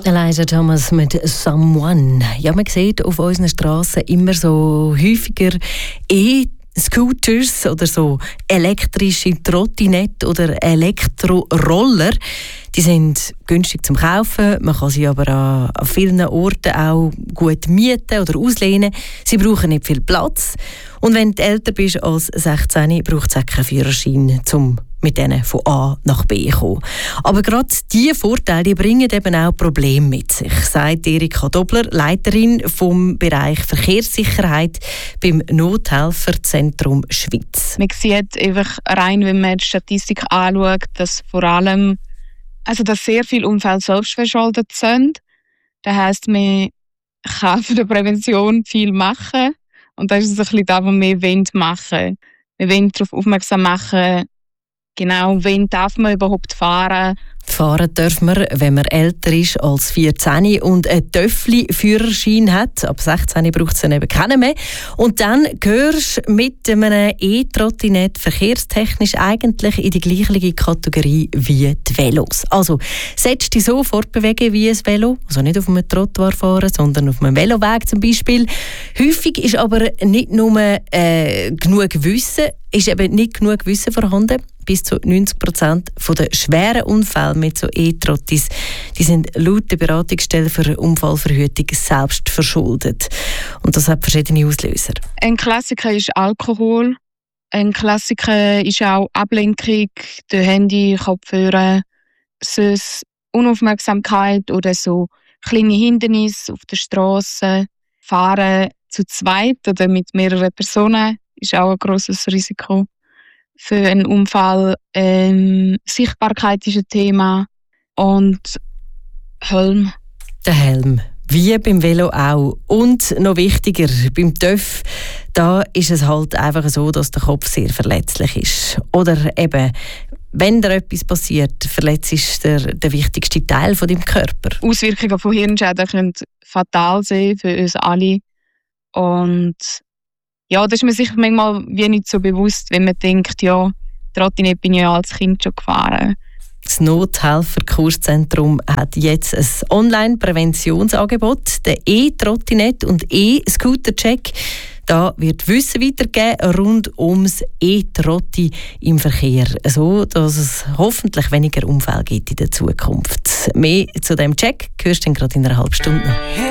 Elijah Thomas mit «Someone». Ja, man sieht auf unseren Strassen immer so häufiger E-Scooters oder so elektrische Trottinette oder Elektroroller. Die sind günstig zum Kaufen, man kann sie aber an vielen Orten auch gut mieten oder auslehnen. Sie brauchen nicht viel Platz. Und wenn du älter bist als 16, braucht es auch keinen Führerschein, um mit denen von A nach B zu kommen. Aber gerade diese Vorteile die bringen eben auch Probleme mit sich, sagt Erika Dobler, Leiterin vom Bereich Verkehrssicherheit beim Nothelferzentrum Schweiz. Man sieht einfach rein, wenn man die Statistik anschaut, dass vor allem dass sehr viele Unfälle selbstverschuldet sind. Das heisst, man kann für die Prävention viel machen. Und das ist ein bisschen das, was wir machen wollen. Wir wollen darauf aufmerksam machen, genau, wann darf man überhaupt fahren. Fahren darf man, wenn man älter ist als 14 und einen Töffli-Führerschein hat. Ab 16 braucht es dann eben keinen mehr. Und dann gehörst du mit einem E-Trottinett verkehrstechnisch eigentlich in die gleiche Kategorie wie die Velos. Also setzt dich so fortbewegen wie ein Velo, also nicht auf einem Trottoir fahren, sondern auf einem Veloweg zum Beispiel. Häufig ist aber nicht nur genug Wissen vorhanden. Bis zu 90% der schweren Unfälle mit so E-Trottis, die sind laut der Beratungsstelle für Unfallverhütung selbst verschuldet. Und das hat verschiedene Auslöser. Ein Klassiker ist Alkohol. Ein Klassiker ist auch Ablenkung, durch Handy, Kopfhörer, sonst Unaufmerksamkeit oder so kleine Hindernisse auf der Straße. Fahren zu zweit oder mit mehreren Personen ist auch ein grosses Risiko für einen Unfall. Sichtbarkeit ist ein Thema und Helm. Der Helm, wie beim Velo auch. Und noch wichtiger, beim TÜV, da ist es halt einfach so, dass der Kopf sehr verletzlich ist. Oder eben, wenn da etwas passiert, verletzt ist der wichtigste Teil von deinem Körper. Auswirkungen von Hirnschäden können fatal sein für uns alle. Und ja, das ist mir sicher manchmal wie nicht so bewusst, wenn man denkt, ja, Trottinett bin ich ja als Kind schon gefahren. Das Nothelferkurszentrum hat jetzt ein Online-Präventionsangebot, der E-Trottinett und E-Scooter-Check. Da wird Wissen weitergegeben rund ums E-Trotti im Verkehr, so dass es hoffentlich weniger Unfälle gibt in der Zukunft. Mehr zu diesem Check hörst du dann gerade in einer halben Stunde noch.